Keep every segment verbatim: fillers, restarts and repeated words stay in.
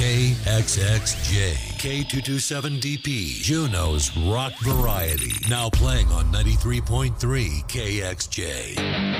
K X X J, K two twenty-seven D P, Juneau's rock variety. Now playing on ninety-three point three K X J.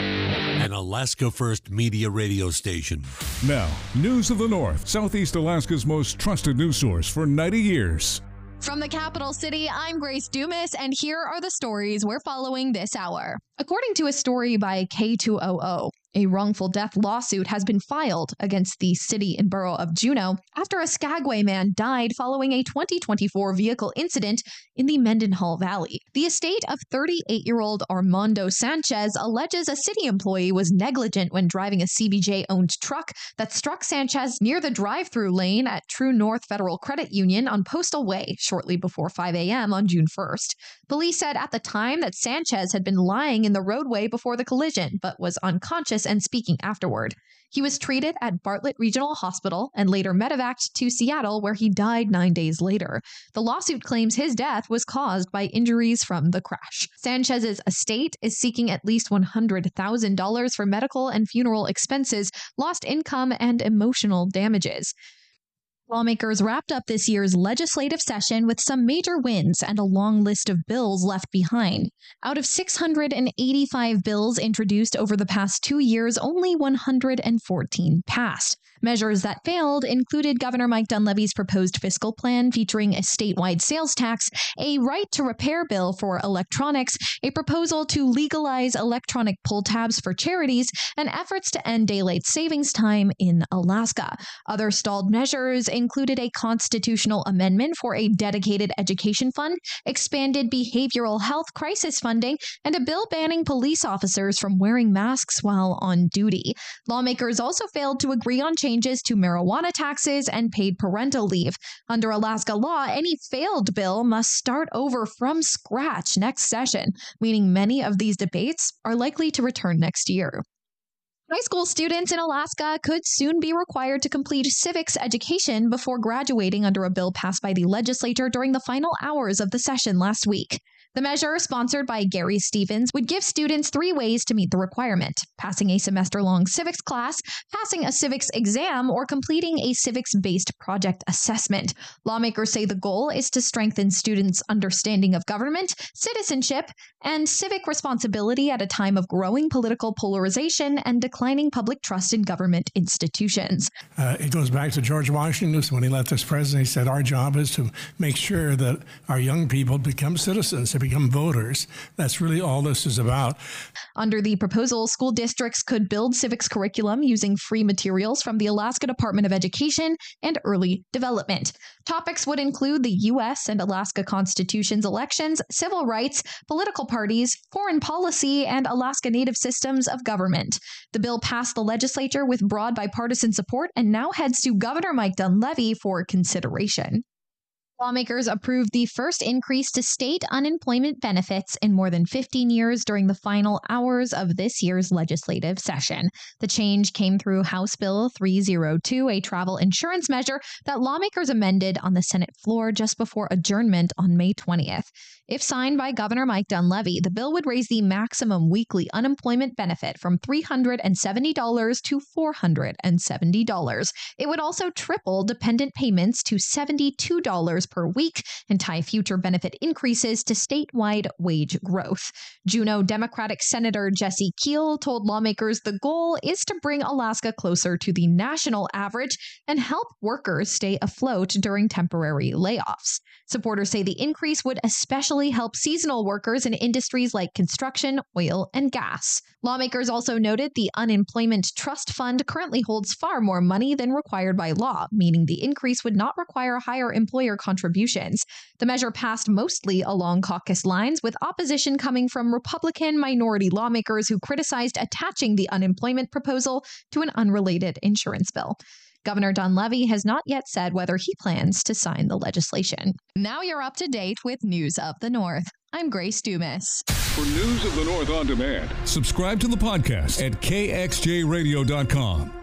An Alaska First Media radio station. Now, News of the North, Southeast Alaska's most trusted news source for ninety years. From the capital city, I'm Grace Dumas, and here are the stories we're following this hour. According to a story by K two hundred, a wrongful death lawsuit has been filed against the city and borough of Juneau after a Skagway man died following a twenty twenty-four vehicle incident in the Mendenhall Valley. The estate of thirty-eight-year-old Armando Sanchez alleges a city employee was negligent when driving a C B J-owned truck that struck Sanchez near the drive-through lane at True North Federal Credit Union on Postal Way shortly before five a.m. on June first. Police said at the time that Sanchez had been lying in the roadway before the collision, but was unconscious and speaking afterward. He was treated at Bartlett Regional Hospital and later medevaced to Seattle, where he died nine days later. The lawsuit claims his death was caused by injuries from the crash. Sanchez's estate is seeking at least one hundred thousand dollars for medical and funeral expenses, lost income, and emotional damages. Lawmakers wrapped up this year's legislative session with some major wins and a long list of bills left behind. Out of six hundred eighty-five bills introduced over the past two years, only one hundred fourteen passed. Measures that failed included Governor Mike Dunleavy's proposed fiscal plan featuring a statewide sales tax, a right to repair bill for electronics, a proposal to legalize electronic pull tabs for charities, and efforts to end daylight savings time in Alaska. Other stalled measures included a constitutional amendment for a dedicated education fund, expanded behavioral health crisis funding, and a bill banning police officers from wearing masks while on duty. Lawmakers also failed to agree on changes to marijuana taxes and paid parental leave. Under Alaska law, any failed bill must start over from scratch next session, meaning many of these debates are likely to return next year. High school students in Alaska could soon be required to complete civics education before graduating under a bill passed by the legislature during the final hours of the session last week. The measure, sponsored by Gary Stevens, would give students three ways to meet the requirement: passing a semester-long civics class, passing a civics exam, or completing a civics-based project assessment. Lawmakers say the goal is to strengthen students' understanding of government, citizenship, and civic responsibility at a time of growing political polarization and declining public trust in government institutions. Uh, it goes back to George Washington when he left as president. He said, our job is to make sure that our young people become citizens, to become voters. That's really all this is about. Under the proposal, school districts could build civics curriculum using free materials from the Alaska Department of Education and Early Development. Topics would include the U S and Alaska Constitution's elections, civil rights, political parties, foreign policy, and Alaska Native systems of government. The bill passed the legislature with broad bipartisan support and now heads to Governor Mike Dunleavy for consideration. Lawmakers approved the first increase to state unemployment benefits in more than fifteen years during the final hours of this year's legislative session. The change came through House Bill three oh two, a travel insurance measure that lawmakers amended on the Senate floor just before adjournment on May twentieth. If signed by Governor Mike Dunleavy, the bill would raise the maximum weekly unemployment benefit from three hundred seventy dollars to four hundred seventy dollars. It would also triple dependent payments to seventy-two dollars per week and tie future benefit increases to statewide wage growth. Juneau Democratic Senator Jesse Keel told lawmakers the goal is to bring Alaska closer to the national average and help workers stay afloat during temporary layoffs. Supporters say the increase would especially help seasonal workers in industries like construction, oil, and gas. Lawmakers also noted the Unemployment Trust Fund currently holds far more money than required by law, meaning the increase would not require higher employer contributions. The measure passed mostly along caucus lines, with opposition coming from Republican minority lawmakers who criticized attaching the unemployment proposal to an unrelated insurance bill. Governor Dunleavy has not yet said whether he plans to sign the legislation. Now you're up to date with News of the North. I'm Grace Dumas. For News of the North on demand, subscribe to the podcast at K X J radio dot com.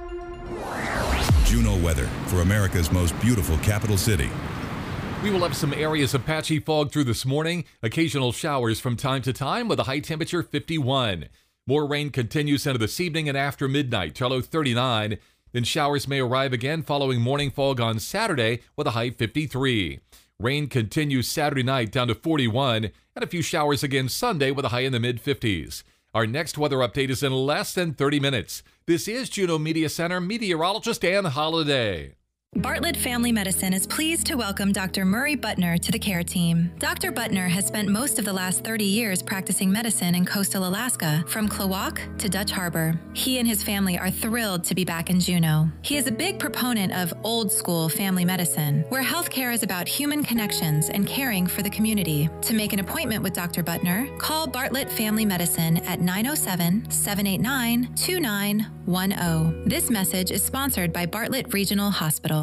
Juneau weather for America's most beautiful capital city. We will have some areas of patchy fog through this morning, occasional showers from time to time with a high temperature fifty-one. More rain continues into this evening and after midnight, low thirty-nine. Then showers may arrive again following morning fog on Saturday with a high fifty-three. Rain continues Saturday night down to forty-one, and a few showers again Sunday with a high in the mid-fifties. Our next weather update is in less than thirty minutes. This is Juneau Media Center meteorologist Ann Holiday. Bartlett Family Medicine is pleased to welcome Doctor Murray Butner to the care team. Doctor Butner has spent most of the last thirty years practicing medicine in coastal Alaska, from Klawock to Dutch Harbor. He and his family are thrilled to be back in Juneau. He is a big proponent of old-school family medicine, where healthcare is about human connections and caring for the community. To make an appointment with Doctor Butner, call Bartlett Family Medicine at nine oh seven, seven eight nine, two nine one oh. This message is sponsored by Bartlett Regional Hospital.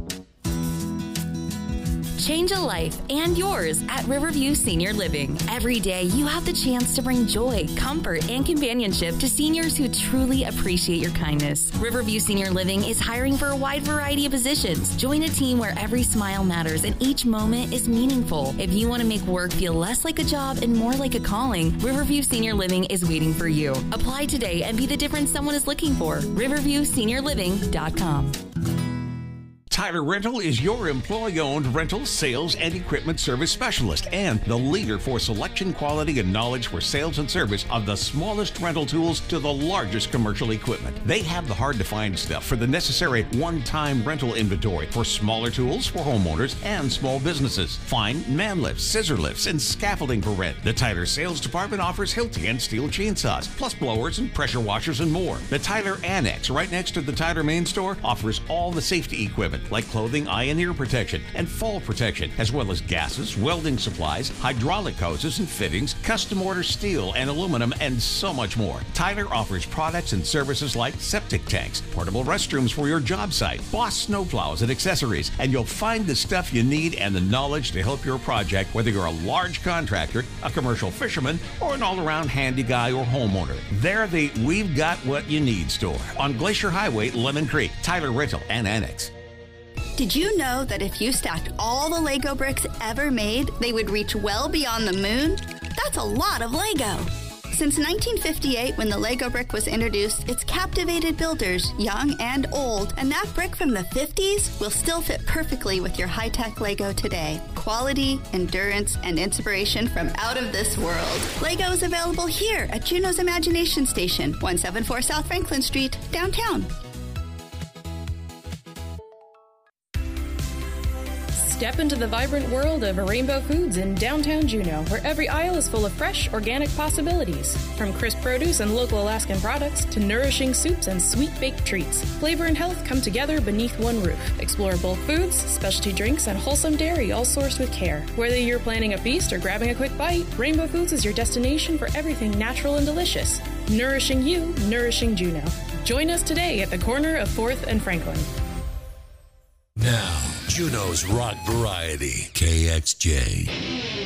Change a life and yours at Riverview Senior Living. Every day you have the chance to bring joy, comfort, and companionship to seniors who truly appreciate your kindness. Riverview Senior Living is hiring for a wide variety of positions. Join a team where every smile matters and each moment is meaningful. If you want to make work feel less like a job and more like a calling, Riverview Senior Living is waiting for you. Apply today and be the difference someone is looking for. riverview senior living dot com. Tyler Rental is your employee-owned rental, sales, and equipment service specialist and the leader for selection, quality, and knowledge for sales and service of the smallest rental tools to the largest commercial equipment. They have the hard-to-find stuff for the necessary one-time rental inventory for smaller tools for homeowners and small businesses. Find man lifts, scissor lifts, and scaffolding for rent. The Tyler sales department offers Hilti and steel chainsaws, plus blowers and pressure washers and more. The Tyler Annex, right next to the Tyler main store, offers all the safety equipment like clothing, eye and ear protection, and fall protection, as well as gases, welding supplies, hydraulic hoses and fittings, custom order steel and aluminum, and so much more. Tyler offers products and services like septic tanks, portable restrooms for your job site, Boss snowplows and accessories, and you'll find the stuff you need and the knowledge to help your project, whether you're a large contractor, a commercial fisherman, or an all-around handy guy or homeowner. They're the We've Got What You Need store on Glacier Highway, Lemon Creek. Tyler Rental and Annex. Did you know that if you stacked all the Lego bricks ever made, they would reach well beyond the moon? That's a lot of Lego. Since nineteen fifty-eight, when the Lego brick was introduced, it's captivated builders, young and old, and that brick from the fifties will still fit perfectly with your high-tech Lego today. Quality, endurance, and inspiration from out of this world. Lego is available here at Juneau's Imagination Station, one seventy-four South Franklin Street, downtown. Step into the vibrant world of Rainbow Foods in downtown Juneau, where every aisle is full of fresh, organic possibilities. From crisp produce and local Alaskan products to nourishing soups and sweet-baked treats, flavor and health come together beneath one roof. Explore bulk foods, specialty drinks, and wholesome dairy, all sourced with care. Whether you're planning a feast or grabbing a quick bite, Rainbow Foods is your destination for everything natural and delicious. Nourishing you, nourishing Juneau. Join us today at the corner of fourth and Franklin. Now, Juneau's Rock Variety, K X J.